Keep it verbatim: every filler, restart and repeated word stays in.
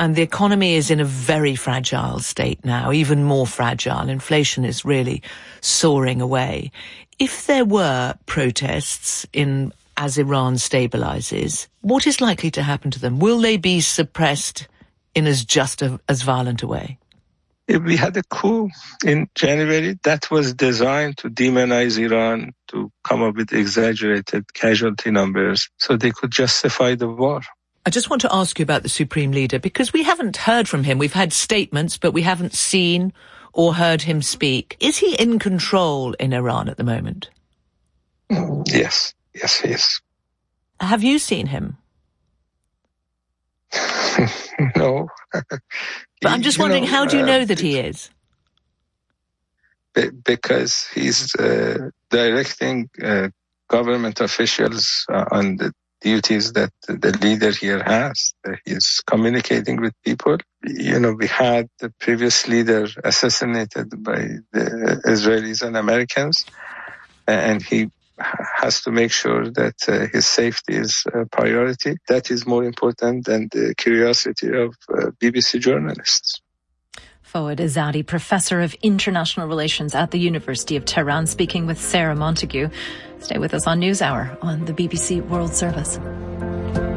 and the economy is in a very fragile state now, even more fragile. Inflation is really soaring away. If there were protests in as Iran stabilizes, what is likely to happen to them? Will they be suppressed in as just a, as violent a way? If we had a coup in January, that was designed to demonize Iran, to come up with exaggerated casualty numbers so they could justify the war. I just want to ask you about the Supreme Leader, because we haven't heard from him. We've had statements, but we haven't seen or heard him speak. Is he in control in Iran at the moment? Yes, yes, he is. Have you seen him? No. But I'm just wondering, know, how do you know uh, that he is? Because he's uh, directing uh, government officials uh, on the duties that the leader here has. Uh, he's communicating with people. You know, we had the previous leader assassinated by the Israelis and Americans, and he has to make sure that uh, his safety is a priority. That is more important than the curiosity of uh, B B C journalists. Fouad Azadi, Professor of International Relations at the University of Tehran, speaking with Sarah Montague. Stay with us on NewsHour on the B B C World Service.